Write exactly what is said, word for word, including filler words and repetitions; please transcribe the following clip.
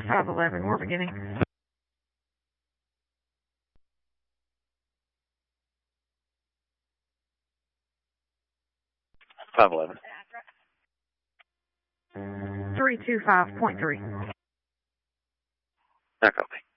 five eleven, we're beginning. five eleven. three two five point three. I copy.